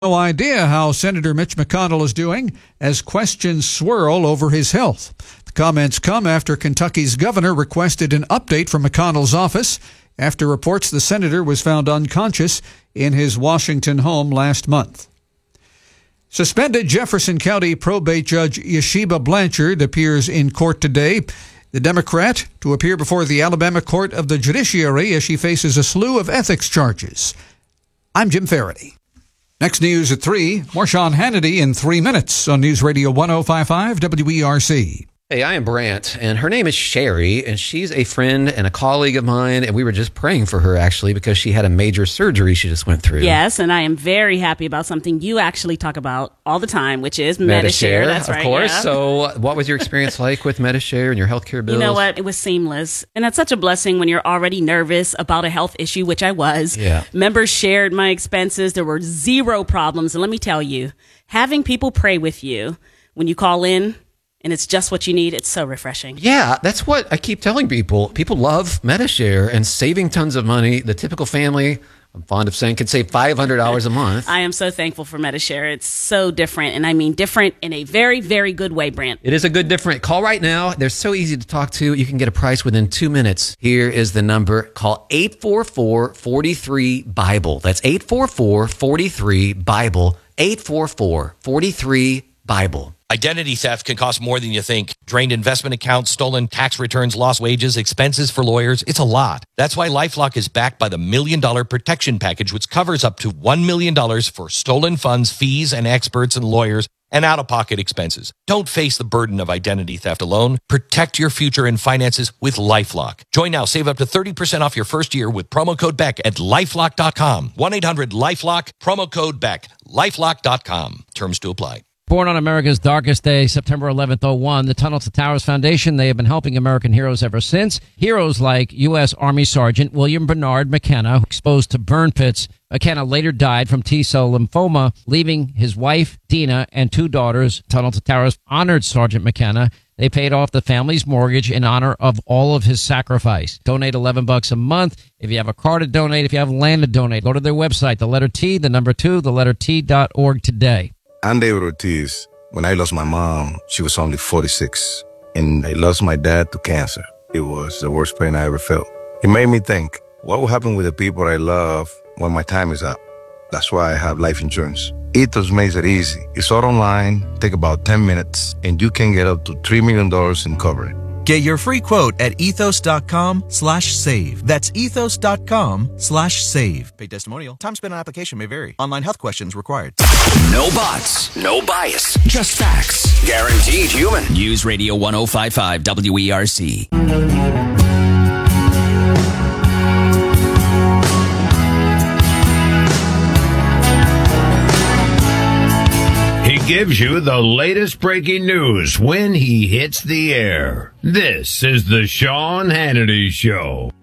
No idea how Senator Mitch McConnell is doing as questions swirl over his health. The comments come after Kentucky's governor requested an update from McConnell's office after reports the senator was found unconscious in his Washington home last month. Suspended Jefferson County probate judge Yeshiba Blanchard appears in court today. The Democrat to appear before the Alabama Court of the Judiciary as she faces a slew of ethics charges. I'm Jim Faraday. Next news at 3, more Sean Hannity in 3 minutes on News Radio 1055 WERC. Hey, I am Brant, and her name is Sherry, and she's a friend and a colleague of mine, and we were just praying for her, actually, because she had a major surgery she just went through. Yes, and I am very happy about something you actually talk about all the time, which is Medi-Share. That's right, of course. Yeah. So what was your experience like with Medi-Share and your healthcare bills? You know what? It was seamless, and that's such a blessing when you're already nervous about a health issue, which I was. Yeah. Members shared my expenses. There were zero problems, and let me tell you, having people pray with you when you call in, and it's just what you need, it's so refreshing. Yeah, that's what I keep telling people. People love Medi-Share and saving tons of money. The typical family, I'm fond of saying, can save $500 a month. I am so thankful for Medi-Share. It's so different, and I mean different in a very, very good way, Brant. It is a good different. Call right now. They're so easy to talk to. You can get a price within 2 minutes. Here is the number. Call 844-43-BIBLE. That's 844-43-BIBLE. 844-43-BIBLE. Identity theft can cost more than you think. Drained investment accounts, stolen tax returns, lost wages, expenses for lawyers. It's a lot. That's why LifeLock is backed by the $1 Million Protection Package, which covers up to $1 million for stolen funds, fees, and experts and lawyers, and out-of-pocket expenses. Don't face the burden of identity theft alone. Protect your future and finances with LifeLock. Join now. Save up to 30% off your first year with promo code BECK at LifeLock.com. 1-800-LifeLock, promo code BECK. LifeLock.com. Terms to apply. Born on America's darkest day, September 11th, 01, the Tunnel to Towers Foundation, they have been helping American heroes ever since. Heroes like U.S. Army Sergeant William Bernard McKenna, exposed to burn pits. McKenna later died from T-cell lymphoma, leaving his wife, Dina, and 2 daughters. Tunnel to Towers honored Sergeant McKenna. They paid off the family's mortgage in honor of all of his sacrifice. Donate $11 a month. If you have a car to donate, if you have land to donate, go to their website, the letter T, the number 2, the letter T.org today. I'm David Ortiz. When I lost my mom, she was only 46. And I lost my dad to cancer. It was the worst pain I ever felt. It made me think, what will happen with the people I love when my time is up? That's why I have life insurance. Ethos makes it easy. It's all online, take about 10 minutes, and you can get up to $3 million in coverage. Get your free quote at ethos.com/save. That's ethos.com/save. Paid testimonial. Time spent on application may vary. Online health questions required. No bots, no bias, just facts. Guaranteed human. News Radio 1055 WERC. Gives you the latest breaking news when he hits the air. This is the Sean Hannity Show.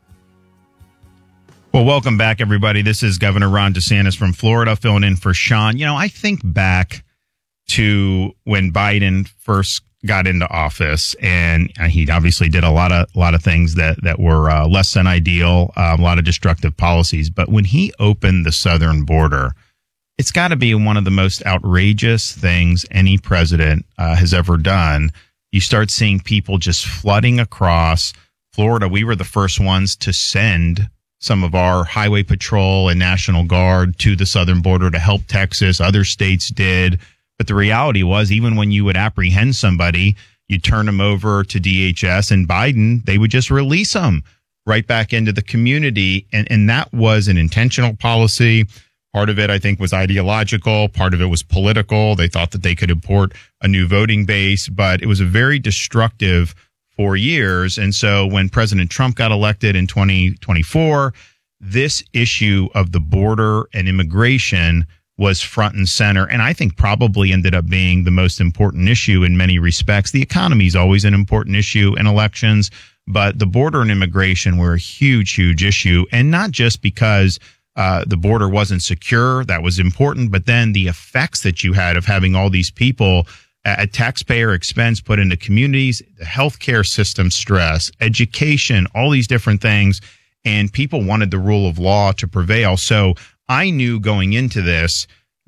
Well, welcome back, everybody. This is Governor Ron DeSantis from Florida filling in for Sean. You know, I think back to when Biden first got into office, and he obviously did a lot of things that were less than ideal, a lot of destructive policies. But when he opened the southern border, it's got to be one of the most outrageous things any president has ever done. You start seeing people just flooding across Florida. We were the first ones to send some of our highway patrol and National Guard to the southern border to help Texas. Other states did. But the reality was, even when you would apprehend somebody, you turn them over to DHS, and Biden, they would just release them right back into the community. And that was an intentional policy. Part of it, I think, was ideological. Part of it was political. They thought that they could import a new voting base, but it was a very destructive 4 years. And so when President Trump got elected in 2024, this issue of the border and immigration was front and center, and I think probably ended up being the most important issue in many respects. The economy is always an important issue in elections, but the border and immigration were a huge, huge issue, and not just because the border wasn't secure. That was important. But then the effects that you had of having all these people at taxpayer expense put into communities, the healthcare system stress, education, all these different things. And people wanted the rule of law to prevail. So I knew going into this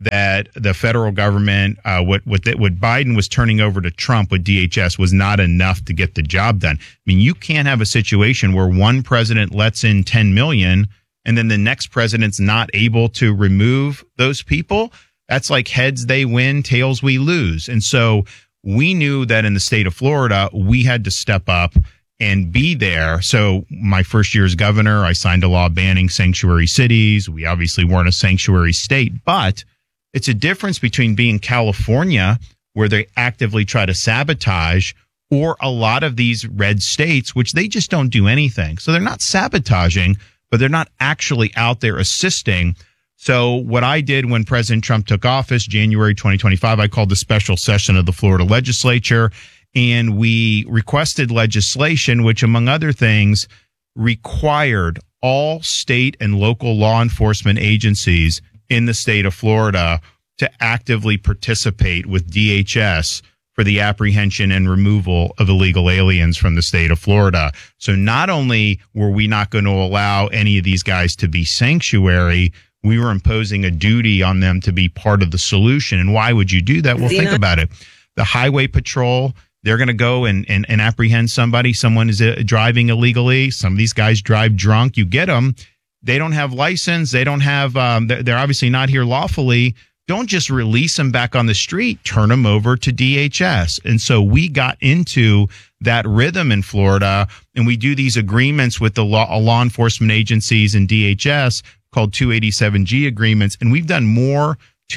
that the federal government, what Biden was turning over to Trump with DHS was not enough to get the job done. I mean, you can't have a situation where one president lets in 10 million and then the next president's not able to remove those people. That's like heads they win, tails we lose. And so we knew that in the state of Florida, we had to step up and be there. So my first year as governor, I signed a law banning sanctuary cities. We obviously weren't a sanctuary state, but it's a difference between being California, where they actively try to sabotage, or a lot of these red states, which they just don't do anything. So they're not sabotaging, but they're not actually out there assisting. So what I did when President Trump took office, January 2025, I called a special session of the Florida legislature, and we requested legislation, which, among other things, required all state and local law enforcement agencies in the state of Florida to actively participate with DHS for the apprehension and removal of illegal aliens from the state of Florida. So not only were we not going to allow any of these guys to be sanctuary, we were imposing a duty on them to be part of the solution. And why would you do that? Well, think about it. The highway patrol, they're going to go and apprehend somebody. Someone is driving illegally. Some of these guys drive drunk. You get them. They don't have license. They don't have, they're obviously not here lawfully. Don't just release them back on the street. Turn them over to DHS. And so we got into that rhythm in Florida, and we do these agreements with the law enforcement agencies and DHS called 287G agreements. And we've done more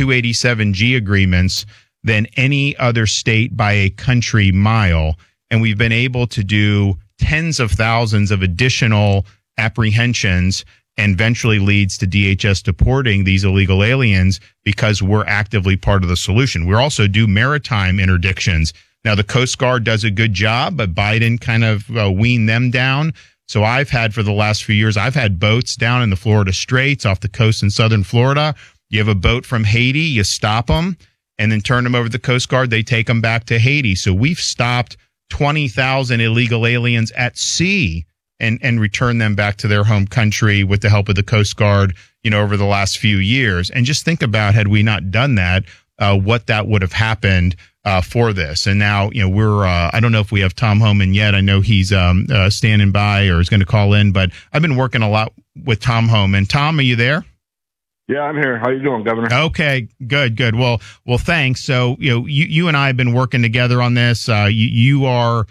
287G agreements than any other state by a country mile. And we've been able to do tens of thousands of additional apprehensions, and eventually leads to DHS deporting these illegal aliens because we're actively part of the solution. We also do maritime interdictions. Now, the Coast Guard does a good job, but Biden kind of weaned them down. So I've had, for the last few years, I've had boats down in the Florida Straits off the coast in southern Florida. You have a boat from Haiti, you stop them, and then turn them over to the Coast Guard. They take them back to Haiti. So we've stopped 20,000 illegal aliens at sea and return them back to their home country with the help of the Coast Guard, over the last few years. And just think about, had we not done that, what that would have happened for this. And now, we're, I don't know if we have Tom Homan yet. I know he's standing by or is going to call in, but I've been working a lot with Tom Homan. Tom, are you there? Yeah, I'm here. How you doing, Governor? Okay, good. Well, thanks. So, you and I have been working together on this. You are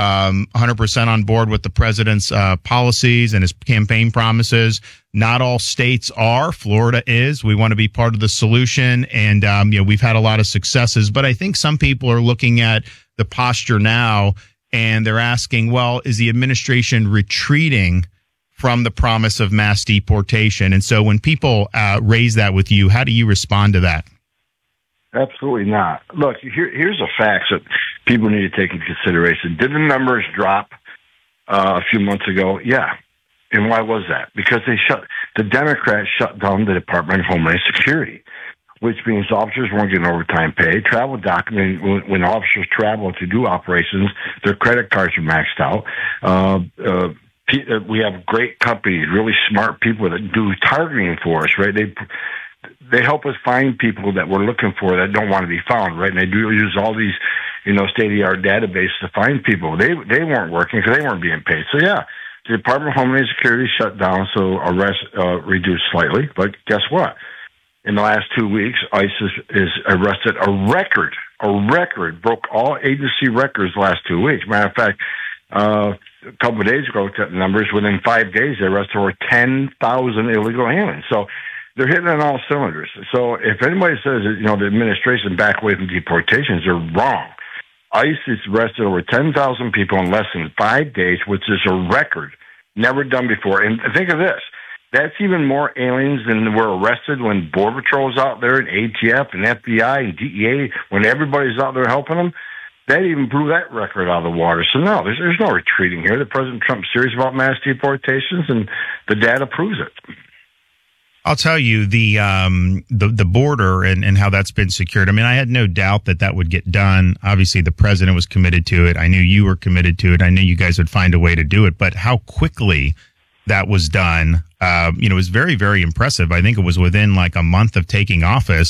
100% on board with the president's policies and his campaign promises. Not all states are. Florida is. We want to be part of the solution. And, we've had a lot of successes. But I think some people are looking at the posture now and they're asking, well, is the administration retreating from the promise of mass deportation? And so when people raise that with you, how do you respond to that? Absolutely not. Look, here's the facts that people need to take into consideration. Did the numbers drop a few months ago? Yeah. And why was that? Because the Democrats shut down the Department of Homeland Security, which means officers weren't getting overtime pay. Travel document, when officers travel to do operations, their credit cards are maxed out. We have great companies, really smart people that do targeting for us, right? They help us find people that we're looking for that don't want to be found, right? And they do use all these, state-of-the-art databases to find people. They weren't working because they weren't being paid. So, yeah, the Department of Homeland Security shut down, so arrests reduced slightly. But guess what? In the last 2 weeks, ICE is arrested a record, broke all agency records the last 2 weeks. Matter of fact, a couple of days ago, looked at the numbers. Within 5 days, they arrested over 10,000 illegal aliens. So they're hitting on all cylinders. So if anybody says that, the administration back away from deportations, they're wrong. ICE has arrested over 10,000 people in less than 5 days, which is a record never done before. And think of this. That's even more aliens than were arrested when Border Patrol's out there and ATF and FBI and DEA, when everybody's out there helping them. That even blew that record out of the water. So no, there's no retreating here. The President Trump's serious about mass deportations, and the data proves it. I'll tell you, the border and how that's been secured. I mean, I had no doubt that would get done. Obviously, the president was committed to it. I knew you were committed to it. I knew you guys would find a way to do it. But how quickly that was done, was very, very impressive. I think it was within like a month of taking office.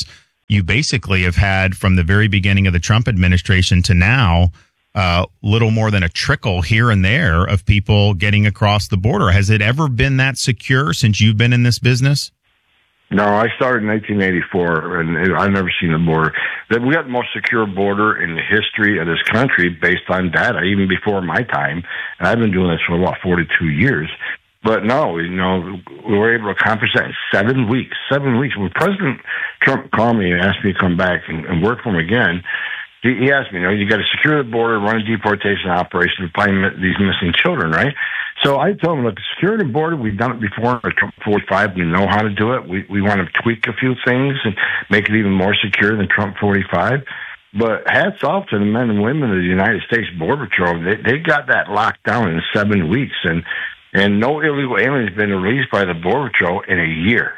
you basically have had from the very beginning of the Trump administration to now, little more than a trickle here and there of people getting across the border. Has it ever been that secure since you've been in this business? No, I started in 1984, and I've never seen a border. We got the most secure border in the history of this country based on data, even before my time. And I've been doing this for about 42 years. But no, we were able to accomplish that in 7 weeks. 7 weeks. When President Trump called me and asked me to come back and work for him again, he asked me, you got to secure the border, run a deportation operation to find these missing children, right? So I told him, look, secure the border, we've done it before in Trump 45. We know how to do it. We want to tweak a few things and make it even more secure than Trump 45. But hats off to the men and women of the United States Border Patrol. They got that locked down in 7 weeks. And no illegal alien has been released by the Border Patrol in a year.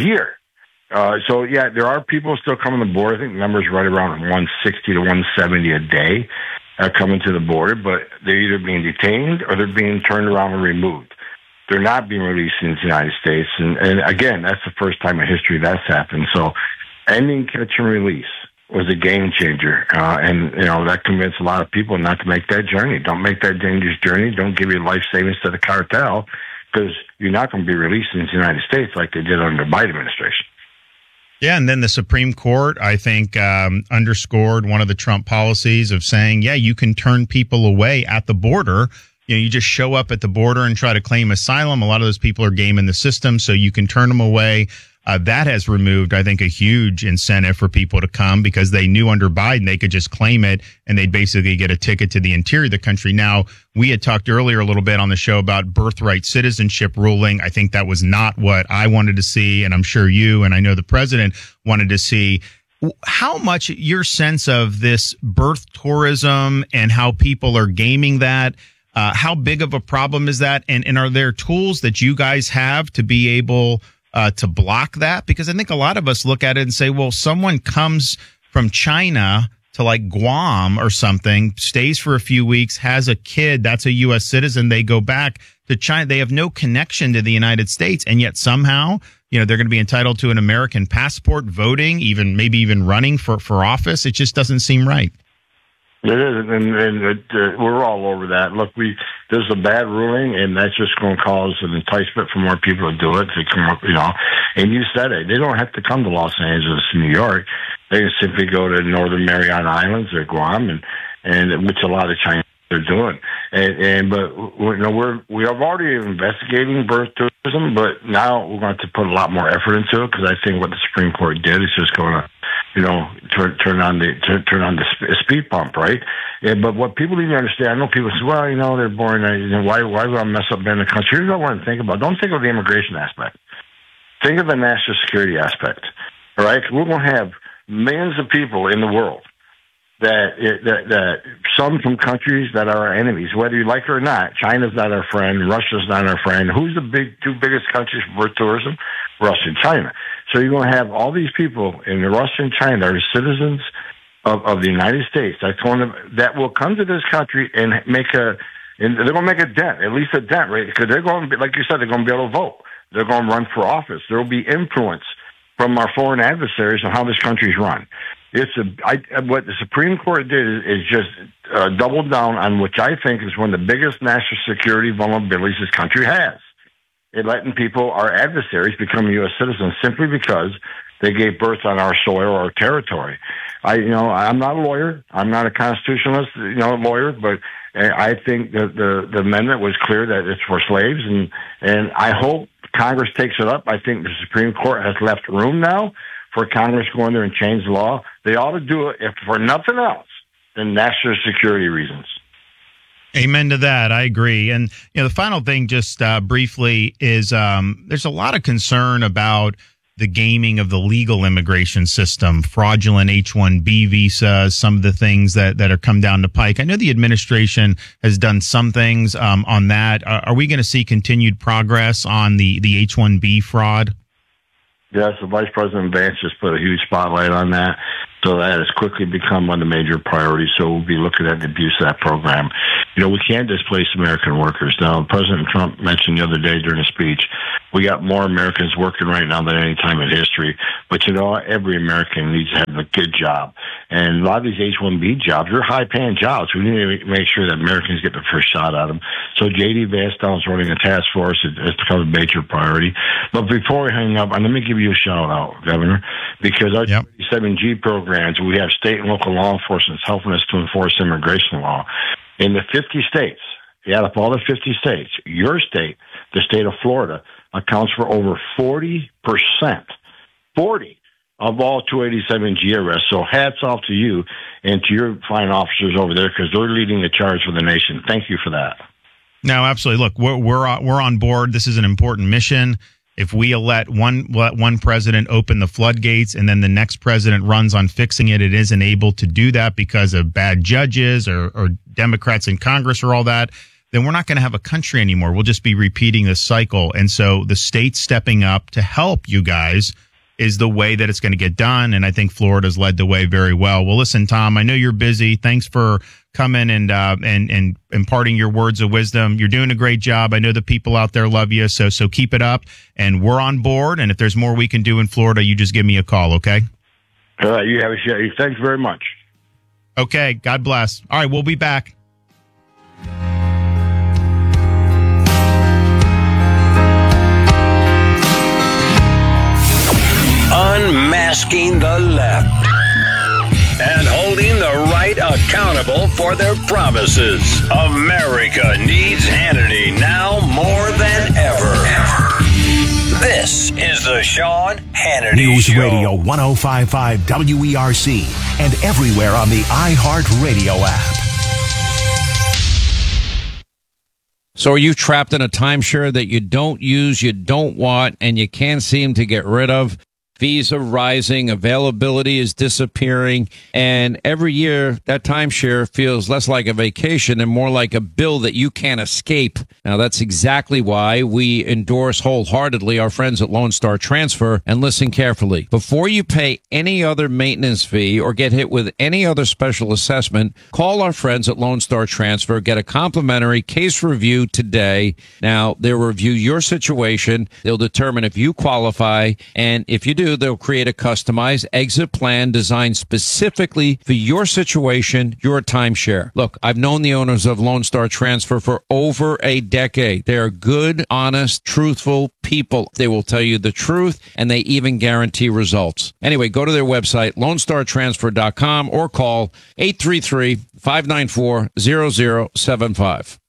So, yeah, there are people still coming to the border. I think the number's right around 160 to 170 a day coming to the border, but they're either being detained or they're being turned around and removed. They're not being released into the United States. And again, that's the first time in history that's happened. So ending catch and release was a game changer. And that convinced a lot of people not to make that journey. Don't make that dangerous journey. Don't give your life savings to the cartel, because you're not going to be released into the United States like they did under the Biden administration. Yeah, and then the Supreme Court, I think, underscored one of the Trump policies of saying, yeah, you can turn people away at the border. You just show up at the border and try to claim asylum. A lot of those people are gaming the system, so you can turn them away. That has removed, I think, a huge incentive for people to come, because they knew under Biden they could just claim it and they'd basically get a ticket to the interior of the country. Now, we had talked earlier a little bit on the show about birthright citizenship ruling. I think that was not what I wanted to see, and I'm sure you and I know the president wanted to see. How much your sense of this birth tourism and how people are gaming that, how big of a problem is that? And are there tools that you guys have to be able to block that? Because I think a lot of us look at it and say, well, someone comes from China to like Guam or something, stays for a few weeks, has a kid, that's a U.S. citizen, they go back to China. They have no connection to the United States, and yet somehow, they're going to be entitled to an American passport, voting, maybe even running for office. It just doesn't seem right. It is, and we're all over that. Look, there's a bad ruling, and that's just going to cause an enticement for more people to do it, to come up, And you said it. They don't have to come to Los Angeles, New York. They can simply go to Northern Mariana Islands or Guam, and which a lot of Chinese are doing. But we are already investigating birth tourism, but now we're going to put a lot more effort into it, because I think what the Supreme Court did is just going to turn on the speed bump, right? Yeah, but what people need to understand, I know people say, well, they're born, why would I mess up being in the country? Here's what I want to think about. Don't think of the immigration aspect. Think of the national security aspect, all right? We're going to have millions of people in the world that some from countries that are our enemies, whether you like it or not. China's not our friend. Russia's not our friend. Who's the two biggest countries for tourism? Russia and China. So you're going to have all these people in Russia and China that are citizens of the United States that will come to this country and they're going to make a dent, at least a dent, right? Because they're going to be, like you said, they're going to be able to vote. They're going to run for office. There will be influence from our foreign adversaries on how this country's run. What the Supreme Court did is just double down on which I think is one of the biggest national security vulnerabilities this country has. It letting people, our adversaries, become U.S. citizens simply because they gave birth on our soil or our territory. I'm not a lawyer. I'm not a constitutionalist, lawyer, but I think that the amendment was clear that it's for slaves, and I hope Congress takes it up. I think the Supreme Court has left room now for Congress to go in there and change the law. They ought to do it, if for nothing else, than national security reasons. Amen to that. I agree. And the final thing, just briefly, is there's a lot of concern about the gaming of the legal immigration system, fraudulent H-1B visas, some of the things that are come down the pike. I know the administration has done some things on that. Are we going to see continued progress on the H-1B fraud? Yes, the Vice President Vance just put a huge spotlight on that. So that has quickly become one of the major priorities. So we'll be looking at the abuse of that program. We can't displace American workers. Now, President Trump mentioned the other day during a speech, we got more Americans working right now than any time in history. But, every American needs to have a good job. And a lot of these H-1B jobs, they're high-paying jobs. We need to make sure that Americans get the first shot at them. So J.D. Vance is running a task force. It's become a major priority. But before we hang up, let me give you a shout-out, Governor, because our 7G programs, we have state and local law enforcement helping us to enforce immigration law. In the 50 states, you add up all the 50 states, your state, the state of Florida, accounts for over 40% of all 287G arrests. So hats off to you and to your fine officers over there, because they're leading the charge for the nation. Thank you for that. No, absolutely. Look, we're on board. This is an important mission. If we let one president open the floodgates and then the next president runs on fixing it, it isn't able to do that because of bad judges or Democrats in Congress or all that, then we're not going to have a country anymore. We'll just be repeating this cycle. And so the state stepping up to help you guys is the way that it's going to get done. And I think Florida's led the way very well. Well, listen, Tom, I know you're busy. Thanks for coming and imparting your words of wisdom. You're doing a great job. I know the people out there love you. So keep it up, and we're on board. And if there's more we can do in Florida, you just give me a call. Okay. All right. You have a share. Thanks very much. Okay. God bless. All right. We'll be back. Unmasking the left and holding the right accountable for their promises. America needs Hannity now more than ever. This is the Sean Hannity News Show. Radio 105.5 WERC and everywhere on the iHeartRadio app. So are you trapped in a timeshare that you don't use, you don't want, and you can't seem to get rid of? Fees are rising, availability is disappearing, and every year that timeshare feels less like a vacation and more like a bill that you can't escape. Now, that's exactly why we endorse wholeheartedly our friends at Lone Star Transfer, and listen carefully. Before you pay any other maintenance fee or get hit with any other special assessment, call our friends at Lone Star Transfer, get a complimentary case review today. Now, they'll review your situation, they'll determine if you qualify, and if you do, they'll create a customized exit plan designed specifically for your situation, your timeshare. Look, I've known the owners of Lone Star Transfer for over a decade. They are good, honest, truthful people. They will tell you the truth, and they even guarantee results. Anyway, go to their website, LoneStarTransfer.com, or call 833-594-0075.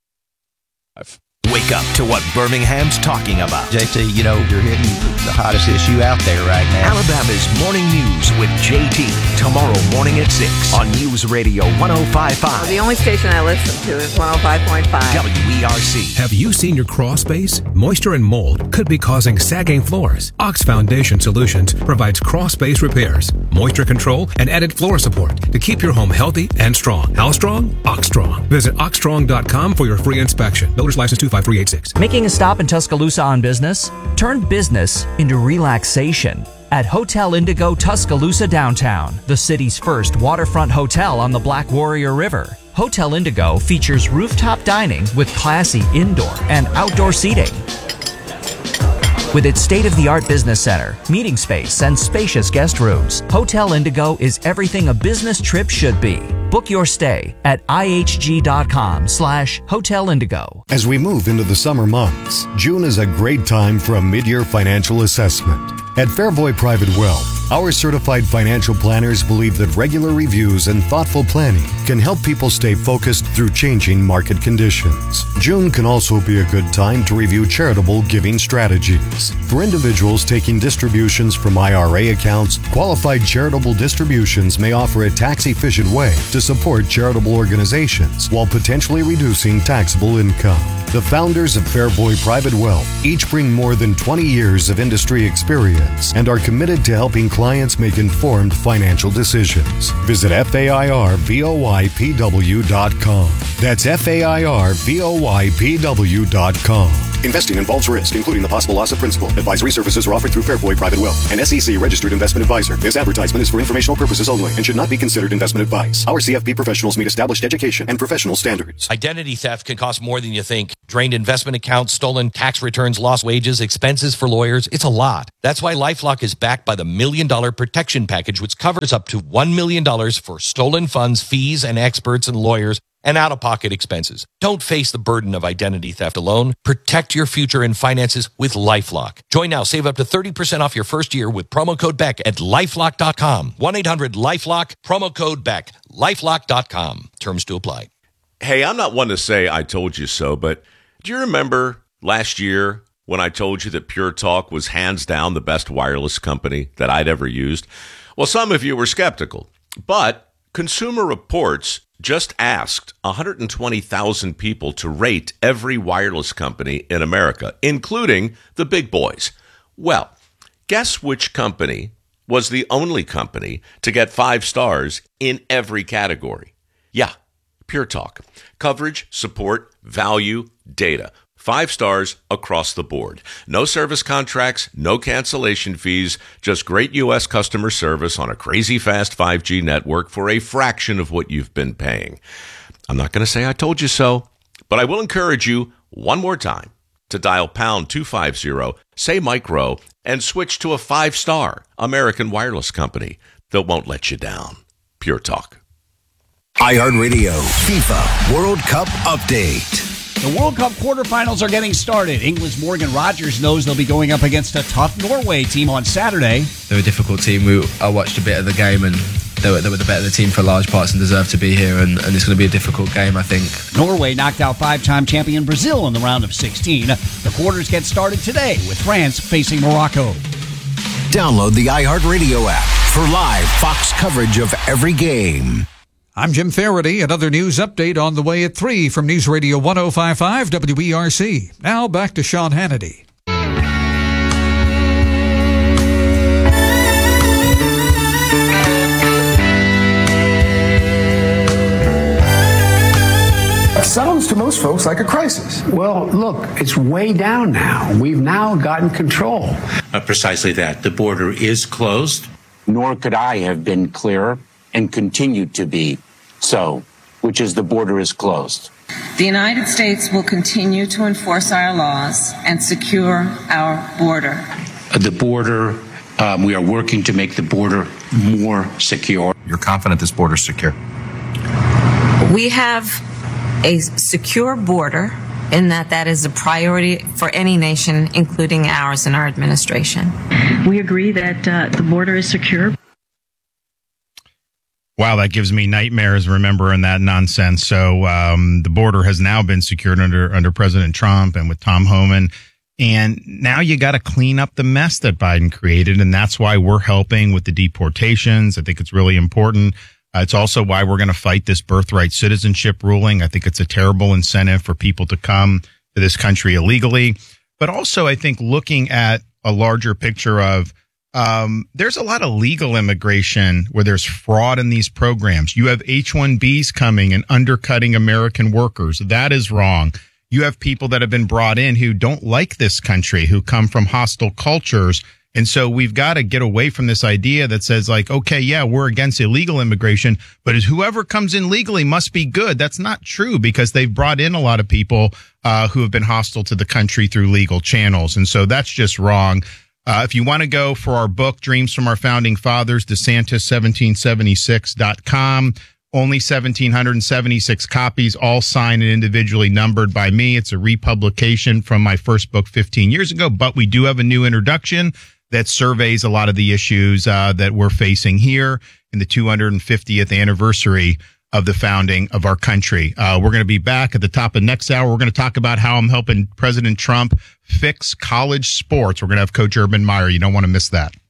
Wake up to what Birmingham's talking about. JT, you're hitting the hottest issue out there right now. Alabama's Morning News with JT. Tomorrow morning at 6 on News Radio 105.5. The only station I listen to is 105.5. WERC. Have you seen your crawl space? Moisture and mold could be causing sagging floors. Ox Foundation Solutions provides crawl space repairs, moisture control, and added floor support to keep your home healthy and strong. How strong? Oxstrong. Visit oxstrong.com for your free inspection. Builder's License 25386. Making a stop in Tuscaloosa on business? Turn business into relaxation at Hotel Indigo Tuscaloosa Downtown, the city's first waterfront hotel on the Black Warrior River. Hotel Indigo features rooftop dining with classy indoor and outdoor seating. With its state-of-the-art business center, meeting space, and spacious guest rooms, Hotel Indigo is everything a business trip should be. Book your stay at ihg.com/Hotel Indigo. As we move into the summer months, June is a great time for a mid-year financial assessment. At Fairboy Private Wealth, our certified financial planners believe that regular reviews and thoughtful planning can help people stay focused through changing market conditions. June can also be a good time to review charitable giving strategies. For individuals taking distributions from IRA accounts, qualified charitable distributions may offer a tax-efficient way to support charitable organizations while potentially reducing taxable income. The founders of Fairboy Private Wealth each bring more than 20 years of industry experience and are committed to helping clients make informed financial decisions. Visit FAIRVOYPW.com. That's FAIRVOYPW.com. Investing involves risk, including the possible loss of principal. Advisory services are offered through Fairboy Private Wealth, an SEC-registered investment advisor. This advertisement is for informational purposes only and should not be considered investment advice. Our CFP professionals meet established education and professional standards. Identity theft can cost more than you think. Drained investment accounts, stolen tax returns, lost wages, expenses for lawyers. It's a lot. That's why LifeLock is backed by the $1 Million Protection Package, which covers up to $1 million for stolen funds, fees, and experts and lawyers, and out-of-pocket expenses. Don't face the burden of identity theft alone. Protect your future and finances with LifeLock. Join now. Save up to 30% off your first year with promo code BECK at LifeLock.com. 1-800-LifeLock, promo code BECK. LifeLock.com. Terms to apply. Hey, I'm not one to say I told you so, but do you remember last year when I told you that Pure Talk was hands down the best wireless company that I'd ever used? Well, some of you were skeptical, but Consumer Reports just asked 120,000 people to rate every wireless company in America, including the big boys. Well, guess which company was the only company to get 5 stars in every category? Yeah, Pure Talk. Coverage, support, value, data. 5 stars across the board. No service contracts, no cancellation fees, just great U.S. customer service on a crazy fast 5G network for a fraction of what you've been paying. I'm not going to say I told you so, but I will encourage you one more time to dial pound 250, say micro, and switch to a 5-star American wireless company that won't let you down. Pure Talk. iHeartRadio FIFA World Cup Update. The World Cup quarterfinals are getting started. England's Morgan Rogers knows they'll be going up against a tough Norway team on Saturday. They're a difficult team. I watched a bit of the game and they were the better team for large parts and deserve to be here, and it's going to be a difficult game, I think. Norway knocked out 5-time champion Brazil in the round of 16. The quarters get started today with France facing Morocco. Download the iHeartRadio app for live Fox coverage of every game. I'm Jim Faraday. Another news update on the way at 3 from News Radio 105.5 WERC. Now back to Sean Hannity. Sounds to most folks like a crisis. Well, look, it's way down now. We've now gotten control. Precisely that. The border is closed. Nor could I have been clearer and continue to be so, which is the border is closed. The United States will continue to enforce our laws and secure our border. The border, we are working to make the border more secure. You're confident this border is secure? We have a secure border in that is a priority for any nation, including ours and our administration. We agree that the border is secure. Wow, that gives me nightmares remembering that nonsense. So the border has now been secured under President Trump and with Tom Homan. And now you got to clean up the mess that Biden created. And that's why we're helping with the deportations. I think it's really important. It's also why we're going to fight this birthright citizenship ruling. I think it's a terrible incentive for people to come to this country illegally. But also, I think looking at a larger picture of there's a lot of legal immigration where there's fraud in these programs. You have H-1Bs coming and undercutting American workers. That is wrong. You have people that have been brought in who don't like this country, who come from hostile cultures. And so we've got to get away from this idea that says like, okay, yeah, we're against illegal immigration, but whoever comes in legally must be good. That's not true because they've brought in a lot of people who have been hostile to the country through legal channels. And so that's just wrong. If you want to go for our book, Dreams from Our Founding Fathers, DeSantis1776.com. Only 1,776 copies, all signed and individually numbered by me. It's a republication from my first book 15 years ago, but we do have a new introduction that surveys a lot of the issues that we're facing here in the 250th anniversary of the founding of our country. We're going to be back at the top of next hour. We're going to talk about how I'm helping President Trump fix college sports. We're going to have Coach Urban Meyer. You don't want to miss that.